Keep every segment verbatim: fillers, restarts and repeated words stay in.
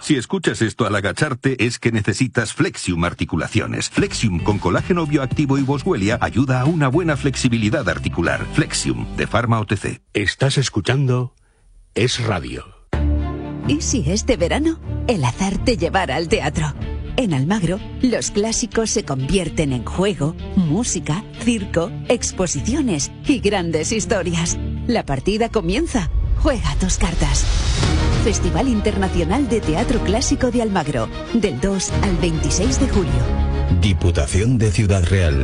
Si escuchas esto al agacharte es que necesitas Flexium Articulaciones. Flexium con colágeno bioactivo y Boswellia ayuda a una buena flexibilidad articular. Flexium, de Pharma O T C. Estás escuchando Es Radio. ¿Y si este verano el azar te llevara al teatro? En Almagro, los clásicos se convierten en juego, música, circo, exposiciones y grandes historias. La partida comienza. Juega tus cartas. Festival Internacional de Teatro Clásico de Almagro, del dos al veintiséis de julio. Diputación de Ciudad Real.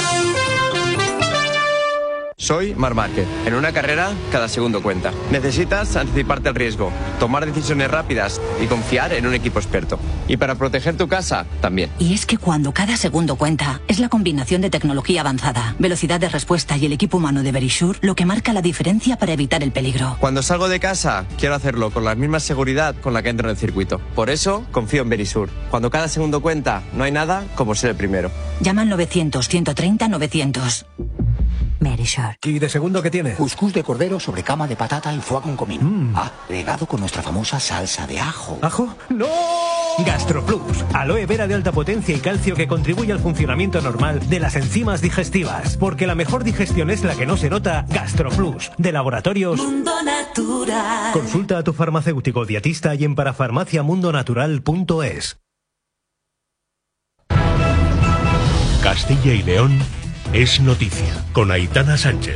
Soy Marc Márquez. En una carrera, cada segundo cuenta. Necesitas anticiparte al riesgo, tomar decisiones rápidas y confiar en un equipo experto. Y para proteger tu casa, también. Y es que cuando cada segundo cuenta, es la combinación de tecnología avanzada, velocidad de respuesta y el equipo humano de Verisure lo que marca la diferencia para evitar el peligro. Cuando salgo de casa, quiero hacerlo con la misma seguridad con la que entro en el circuito. Por eso, confío en Verisure. Cuando cada segundo cuenta, no hay nada como ser el primero. Llama al novecientos, ciento treinta, novecientos. Verisure. ¿Y de segundo qué tiene? Cuscús de cordero sobre cama de patata y foie con comino. Mm. Ah, regado con nuestra famosa salsa de ajo. ¿Ajo? ¡No! GastroPlus, aloe vera de alta potencia y calcio que contribuye al funcionamiento normal de las enzimas digestivas. Porque la mejor digestión es la que no se nota. GastroPlus, de Laboratorios Mundo Natural. Consulta a tu farmacéutico dietista y en parafarmacia mundo natural punto es. Castilla y León es noticia, con Aitana Sánchez.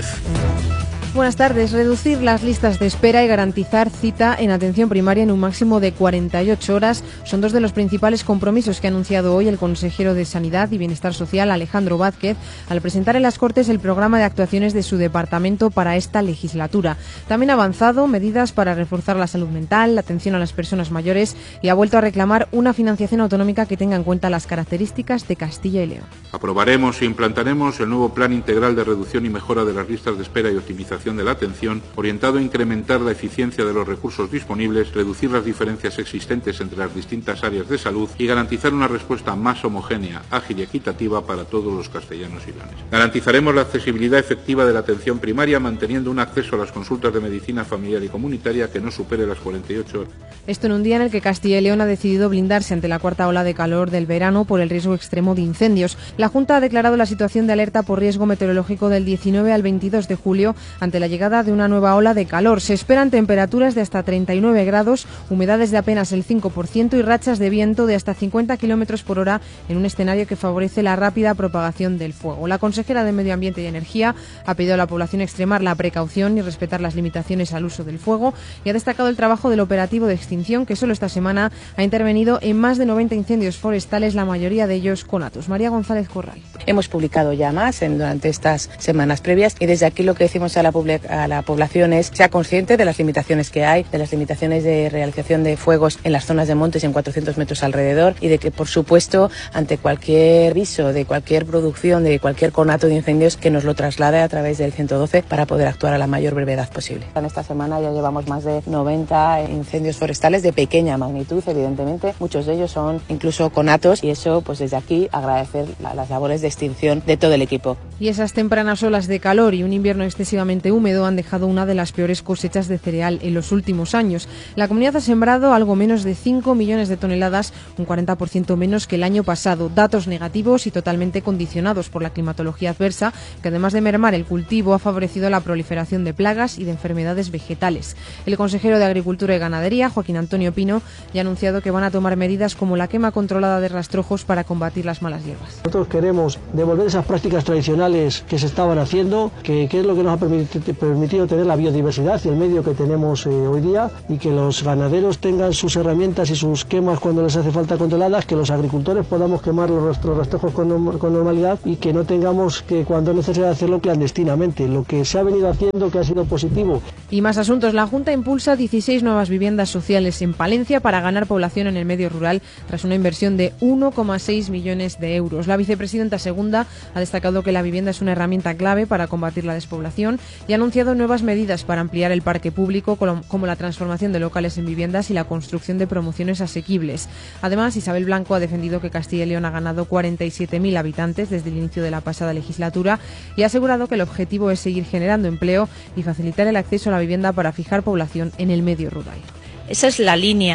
Buenas tardes. Reducir las listas de espera y garantizar cita en atención primaria en un máximo de cuarenta y ocho horas son dos de los principales compromisos que ha anunciado hoy el consejero de Sanidad y Bienestar Social, Alejandro Vázquez, al presentar en las Cortes el programa de actuaciones de su departamento para esta legislatura. También ha avanzado medidas para reforzar la salud mental, la atención a las personas mayores y ha vuelto a reclamar una financiación autonómica que tenga en cuenta las características de Castilla y León. Aprobaremos e implantaremos el nuevo Plan Integral de Reducción y Mejora de las Listas de Espera y Optimización de la atención, orientado a incrementar la eficiencia de los recursos disponibles, reducir las diferencias existentes entre las distintas áreas de salud y garantizar una respuesta más homogénea, ágil y equitativa para todos los castellanos y leoneses. Garantizaremos la accesibilidad efectiva de la atención primaria, manteniendo un acceso a las consultas de medicina familiar y comunitaria que no supere las cuarenta y ocho horas. Esto en un día en el que Castilla y León ha decidido blindarse ante la cuarta ola de calor del verano por el riesgo extremo de incendios. La Junta ha declarado la situación de alerta por riesgo meteorológico del diecinueve al veintidós de julio ante la llegada de una nueva ola de calor. Se esperan temperaturas de hasta treinta y nueve grados, humedades de apenas el cinco por ciento y rachas de viento de hasta cincuenta kilómetros por hora en un escenario que favorece la rápida propagación del fuego. La consejera de Medio Ambiente y Energía ha pedido a la población extremar la precaución y respetar las limitaciones al uso del fuego y ha destacado el trabajo del operativo de extinción que solo esta semana ha intervenido en más de noventa incendios forestales, la mayoría de ellos conatos. María González Corral. Hemos publicado ya más en, durante estas semanas previas y desde aquí lo que decimos a la, a la población es sea consciente de las limitaciones que hay, de las limitaciones de realización de fuegos en las zonas de montes y en cuatrocientos metros alrededor y de que, por supuesto, ante cualquier aviso de cualquier producción, de cualquier conato de incendios, que nos lo traslade a través del ciento doce para poder actuar a la mayor brevedad posible. En esta semana ya llevamos más de noventa incendios forestales de pequeña magnitud, evidentemente. Muchos de ellos son incluso conatos y eso, pues desde aquí, agradecer la, las labores de extinción de todo el equipo. Y esas tempranas olas de calor y un invierno excesivamente húmedo han dejado una de las peores cosechas de cereal en los últimos años. La comunidad ha sembrado algo menos de cinco millones de toneladas, un cuarenta por ciento menos que el año pasado. Datos negativos y totalmente condicionados por la climatología adversa, que además de mermar el cultivo, ha favorecido la proliferación de plagas y de enfermedades vegetales. El consejero de Agricultura y Ganadería, Joaquín Antonio Pino, ya ha anunciado que van a tomar medidas como la quema controlada de rastrojos para combatir las malas hierbas. Nosotros queremos devolver esas prácticas tradicionales que se estaban haciendo, que, que es lo que nos ha permitido, permitido tener la biodiversidad y el medio que tenemos eh, hoy día, y que los ganaderos tengan sus herramientas y sus quemas cuando les hace falta controladas, que los agricultores podamos quemar los rastrojos con, con normalidad y que no tengamos que, cuando es necesario, hacerlo clandestinamente. Lo que se ha venido haciendo, que ha sido positivo. Y más asuntos. La Junta impulsa dieciséis nuevas viviendas sociales en Palencia para ganar población en el medio rural tras una inversión de uno coma seis millones de euros. La vicepresidenta segunda ha destacado que la vivienda es una herramienta clave para combatir la despoblación y ha anunciado nuevas medidas para ampliar el parque público, como la transformación de locales en viviendas y la construcción de promociones asequibles. Además, Isabel Blanco ha defendido que Castilla y León ha ganado cuarenta y siete mil habitantes desde el inicio de la pasada legislatura y ha asegurado que el objetivo es seguir generando empleo y facilitar el acceso a la vivienda para fijar población en el medio rural. Esa es la línea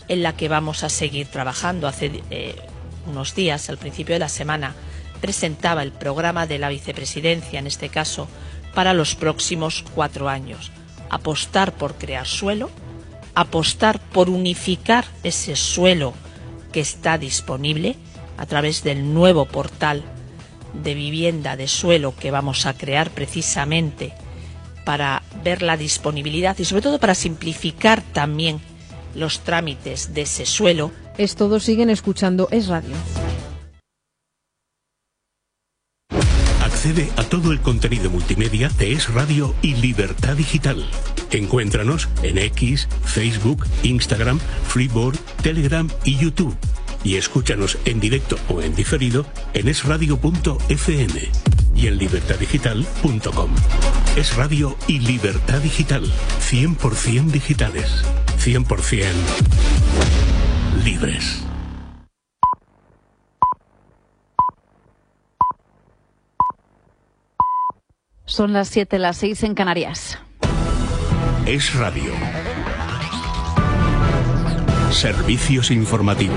en la que vamos a seguir trabajando. Hace eh, unos días, al principio de la semana, presentaba el programa de la vicepresidencia, en este caso, para los próximos cuatro años. Apostar por crear suelo, apostar por unificar ese suelo que está disponible a través del nuevo portal de vivienda de suelo que vamos a crear precisamente para ver la disponibilidad y sobre todo para simplificar también los trámites de ese suelo. Es todo, siguen escuchando Es Radio. Accede a todo el contenido multimedia de Es Radio y Libertad Digital. Encuéntranos en X, Facebook, Instagram, Freeboard, Telegram y YouTube. Y escúchanos en directo o en diferido en es radio punto efe eme y en libertad digital punto com. Es Radio y Libertad Digital. cien por ciento digitales. cien por ciento libres. Son las siete, las seis en Canarias. Es Radio. Servicios informativos.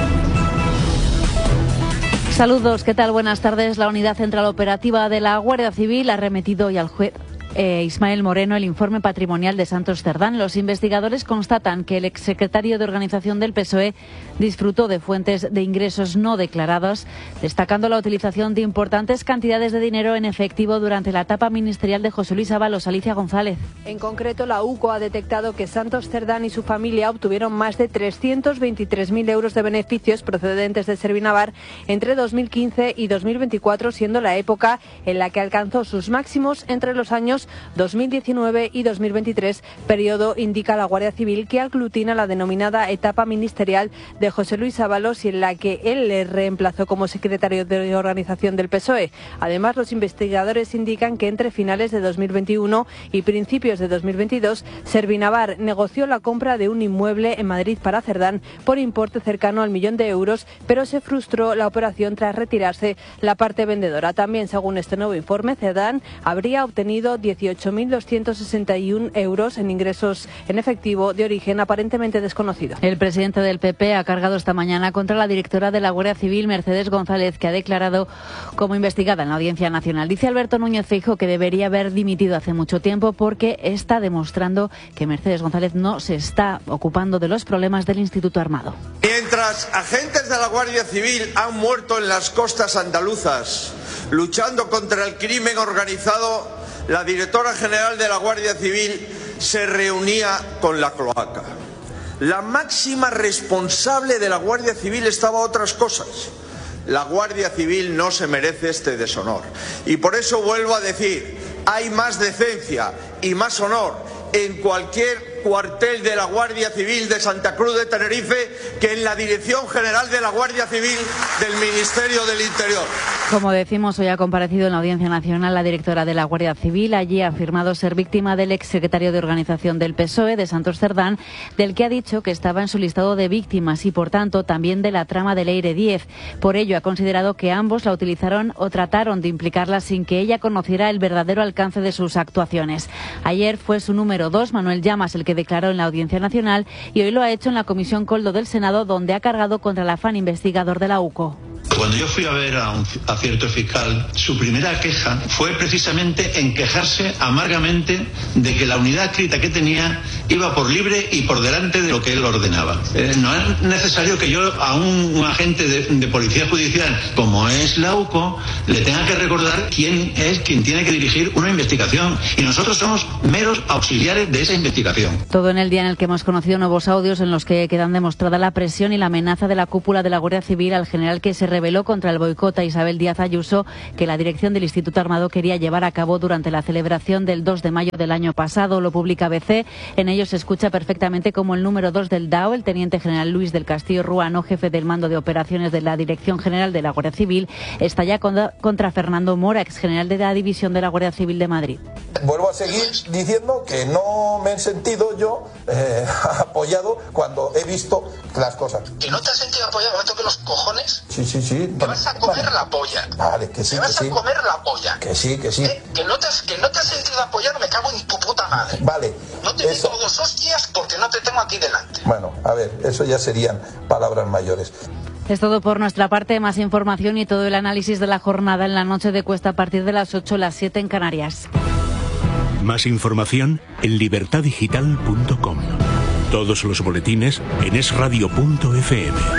Saludos, ¿qué tal? Buenas tardes. La Unidad Central Operativa de la Guardia Civil ha remitido hoy al juez Eh, Ismael Moreno el informe patrimonial de Santos Cerdán. Los investigadores constatan que el exsecretario de Organización del P S O E disfrutó de fuentes de ingresos no declarados, destacando la utilización de importantes cantidades de dinero en efectivo durante la etapa ministerial de José Luis Ábalos. Alicia González. En concreto, la U C O ha detectado que Santos Cerdán y su familia obtuvieron más de trescientos veintitrés mil euros de beneficios procedentes de Servinavar entre dos mil quince y dos mil veinticuatro, siendo la época en la que alcanzó sus máximos entre los años dos mil diecinueve y dos mil veintitrés, periodo, indica la Guardia Civil, que aglutina la denominada etapa ministerial de José Luis Ábalos y en la que él le reemplazó como secretario de Organización del P S O E. Además, los investigadores indican que entre finales de dos mil veintiuno y principios de dos mil veintidós, Servinavar negoció la compra de un inmueble en Madrid para Cerdán por importe cercano al millón de euros, pero se frustró la operación tras retirarse la parte vendedora. También, según este nuevo informe, Cerdán habría obtenido dieciocho mil doscientos sesenta y uno euros en ingresos en efectivo de origen aparentemente desconocido. El presidente del P P ha cargado esta mañana contra la directora de la Guardia Civil, Mercedes González, que ha declarado como investigada en la Audiencia Nacional. Dice Alberto Núñez Feijóo que debería haber dimitido hace mucho tiempo porque está demostrando que Mercedes González no se está ocupando de los problemas del Instituto Armado. Mientras agentes de la Guardia Civil han muerto en las costas andaluzas luchando contra el crimen organizado, la directora general de la Guardia Civil se reunía con la cloaca. La máxima responsable de la Guardia Civil estaba a otras cosas. La Guardia Civil no se merece este deshonor. Y por eso vuelvo a decir, hay más decencia y más honor en cualquier cuartel de la Guardia Civil de Santa Cruz de Tenerife que en la Dirección General de la Guardia Civil del Ministerio del Interior. Como decimos, hoy ha comparecido en la Audiencia Nacional la directora de la Guardia Civil. Allí ha afirmado ser víctima del exsecretario de Organización del P S O E, de Santos Cerdán, del que ha dicho que estaba en su listado de víctimas y, por tanto, también de la trama del Eire diez. Por ello, ha considerado que ambos la utilizaron o trataron de implicarla sin que ella conociera el verdadero alcance de sus actuaciones. Ayer fue su número dos, Manuel Llamas, el que declaró en la Audiencia Nacional, y hoy lo ha hecho en la Comisión Coldo del Senado, donde ha cargado contra el afán investigador de la U C O. Cuando yo fui a ver a, un, a cierto fiscal, su primera queja fue precisamente en quejarse amargamente de que la unidad escrita que tenía iba por libre y por delante de lo que él ordenaba. Eh, no es necesario que yo a un, un agente de, de policía judicial, como es la U C O, le tenga que recordar quién es quien tiene que dirigir una investigación. Y nosotros somos meros auxiliares de esa investigación. Todo en el día en el que hemos conocido nuevos audios en los que quedan demostrada la presión y la amenaza de la cúpula de la Guardia Civil al general que se rebeló contra el boicot a Isabel Díaz Ayuso, que la dirección del Instituto Armado quería llevar a cabo durante la celebración del dos de mayo del año pasado. Lo publica A B C. En ello se escucha perfectamente como el número dos del D A O, el teniente general Luis del Castillo Ruano, jefe del mando de operaciones de la Dirección General de la Guardia Civil, está ya contra Fernando Mora, ex general de la División de la Guardia Civil de Madrid. Vuelvo a seguir diciendo que no me he sentido yo eh, apoyado cuando he visto las cosas. ¿Que no te has sentido apoyado? ¿Me toque los cojones? Sí, sí, sí. Te vas a comer vale. la polla. Vale, que sí, Te vas que a sí. comer la polla. Que sí, que sí. ¿Eh? Que, no te has, que no te has sentido apoyado, me cago en tu puta madre. Vale. No te eso. digo dos hostias porque no te tengo aquí delante. Bueno, a ver, eso ya serían palabras mayores. Es todo por nuestra parte. Más información y todo el análisis de la jornada en la noche de Cuesta a partir de las ocho, las siete en Canarias. Más información en libertad digital punto com. Todos los boletines en es radio punto efe eme.